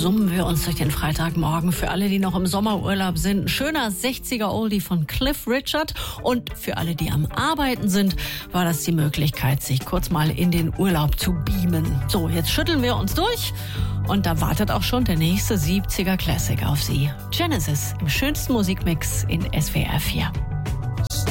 summen wir uns durch den Freitagmorgen. Für alle, die noch im Sommerurlaub sind, ein schöner 60er-Oldie von Cliff Richard. Und für alle, die am Arbeiten sind, war das die Möglichkeit, sich kurz mal in den Urlaub zu beamen. So, jetzt schütteln wir uns durch. Und da wartet auch schon der nächste 70er Classic auf Sie. Genesis im schönsten Musikmix in SWR 4.